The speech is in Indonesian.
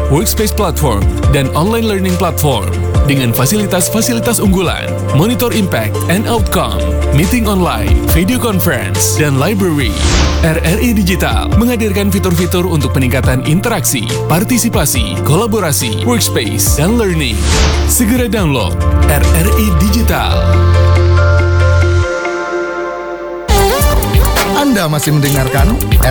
workspace platform, dan online learning platform. Dengan fasilitas-fasilitas unggulan, monitor impact and outcome, meeting online, video conference, dan library. RRI Digital menghadirkan fitur-fitur untuk peningkatan interaksi, partisipasi, kolaborasi, workspace, dan learning. Segera download RRI Digital. Anda masih mendengarkan